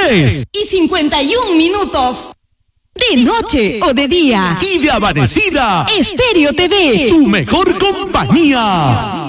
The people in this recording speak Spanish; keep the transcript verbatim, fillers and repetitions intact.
tres y cincuenta y un minutos. De noche o de día. Y de amanecida. Estéreo T V. Tu mejor compañía.